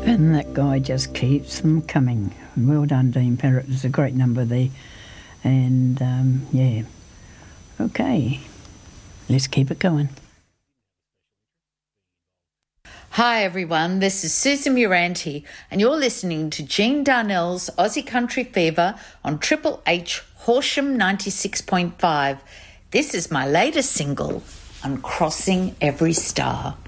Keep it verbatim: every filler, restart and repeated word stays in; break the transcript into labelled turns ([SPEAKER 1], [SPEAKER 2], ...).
[SPEAKER 1] And that guy just keeps them coming. Well done, Dean Parrott. There's a great number there. And, um, yeah. Okay. Let's keep it going.
[SPEAKER 2] Hi everyone, this is Susan Muranti and you're listening to Jean Darnell's Aussie Country Fever on Triple H Horsham ninety-six point five. This is my latest single on Crossing Every Star.